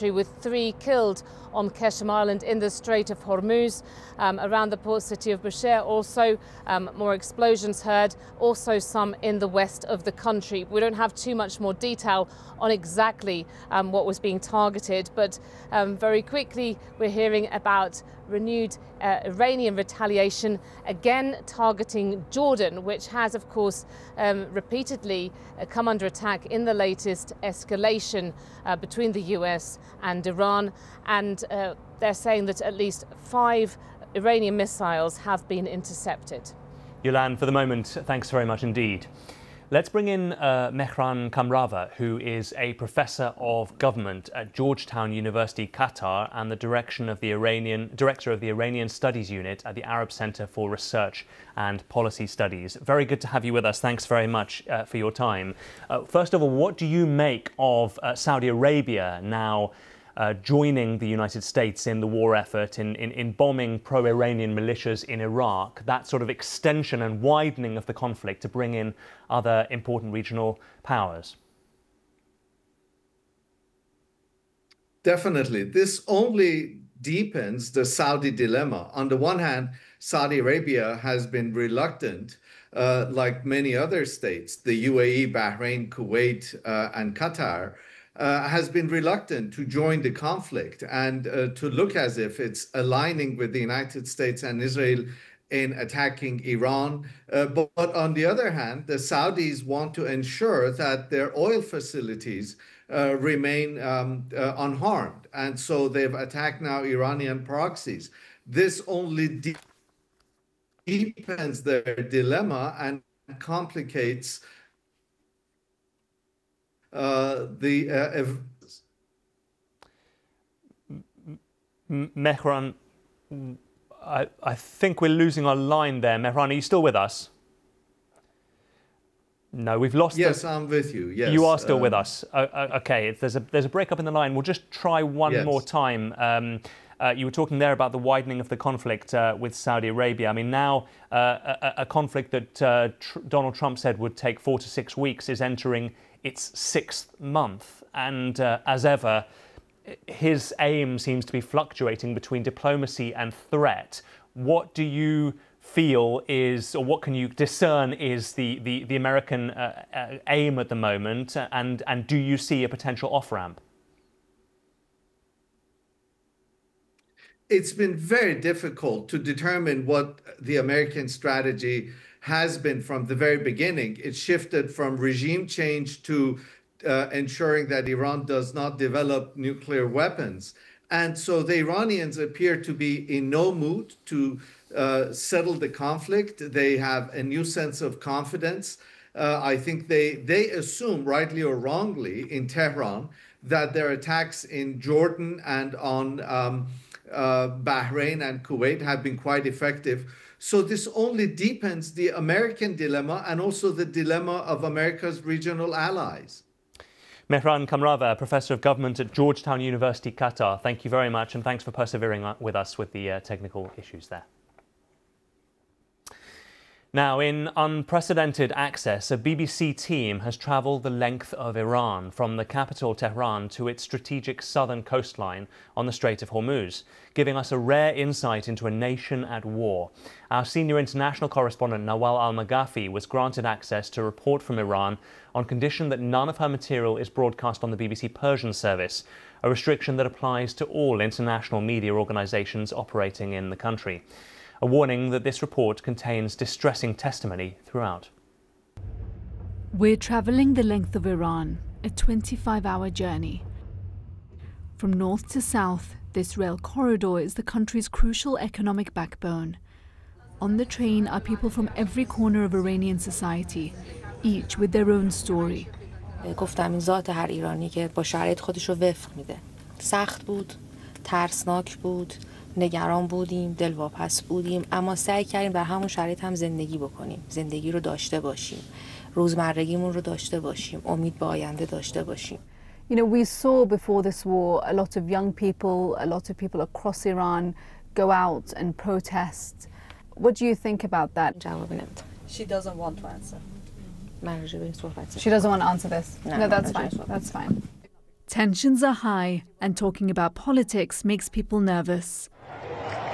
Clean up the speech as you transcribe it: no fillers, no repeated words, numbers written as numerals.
country, with 3 killed on Keshem Island in the Strait of Hormuz. Around the port city of Bushehr also more explosions heard, also some in the west of the country. We don't have too much more detail on exactly what was being targeted, but very quickly we're hearing about renewed Iranian retaliation, again targeting Jordan, which has of course repeatedly come under attack in the latest escalation between the US and Iran, and they're saying that at least 5 Iranian missiles have been intercepted. Yulan, for the moment, thanks very much indeed. Let's bring in Mehran Kamrava, who is a professor of government at Georgetown University, Qatar, and the director of the Iranian Studies Unit at the Arab Center for Research and Policy Studies. Very good to have you with us. Thanks very much for your time. First of all, what do you make of Saudi Arabia now joining the United States in the war effort, in bombing pro-Iranian militias in Iraq, that sort of extension and widening of the conflict to bring in other important regional powers? Definitely. This only deepens the Saudi dilemma. On the one hand, Saudi Arabia has been reluctant, like many other states, the UAE, Bahrain, Kuwait, and Qatar, has been reluctant to join the conflict and to look as if it's aligning with the United States and Israel in attacking Iran. But on the other hand, the Saudis want to ensure that their oil facilities remain unharmed. And so they've attacked now Iranian proxies. This only deepens their dilemma and complicates Mehran, I think we're losing our line there. Mehran, are you still with us? No, we've lost. Yes, I'm with you. Yes, you are still with us. Okay, there's a break up in the line. We'll just try one more time. You were talking there about the widening of the conflict with Saudi Arabia. I mean, now a conflict that Donald Trump said would take 4 to 6 weeks is entering its 6th month. And as ever, his aim seems to be fluctuating between diplomacy and threat. What do you feel is, or what can you discern is the American aim at the moment? And do you see a potential off-ramp? It's been very difficult to determine what the American strategy has been from the very beginning. It shifted from regime change to ensuring that Iran does not develop nuclear weapons. And so the Iranians appear to be in no mood to settle the conflict. They have a new sense of confidence. I think they assume, rightly or wrongly, in Tehran, that their attacks in Jordan and on Bahrain and Kuwait have been quite effective. So this only deepens the American dilemma and also the dilemma of America's regional allies. Mehran Kamrava, Professor of Government at Georgetown University, Qatar. Thank you very much, and thanks for persevering with us with the technical issues there. Now, in unprecedented access, a BBC team has travelled the length of Iran, from the capital Tehran to its strategic southern coastline on the Strait of Hormuz, giving us a rare insight into a nation at war. Our senior international correspondent Nawal Al-Maghafi was granted access to report from Iran on condition that none of her material is broadcast on the BBC Persian service, a restriction that applies to all international media organisations operating in the country. A warning that this report contains distressing testimony throughout. We're travelling the length of Iran, a 25-hour journey. From north to south, this rail corridor is the country's crucial economic backbone. On the train are people from every corner of Iranian society, each with their own story. گفتم این ذات هر ایرانی که با شرایط خودش رو وفق میده. سخت بود، ترسناک بود، نگران بودیم، دلواپس بودیم، اما سعی کردیم در همون شرایط هم زندگی بکنیم، زندگی رو داشته باشیم، روزمرگیمون رو داشته باشیم، امید به آینده داشته باشیم. You know, we saw before this war a lot of young people, a lot of people across Iran go out and protest. What do you think about that? جواب نمیدم. She doesn't want to answer. من راجع به این صحبت She doesn't want to answer this. No, No, that's no, fine. That's fine. Tensions are high, and talking about politics makes people nervous.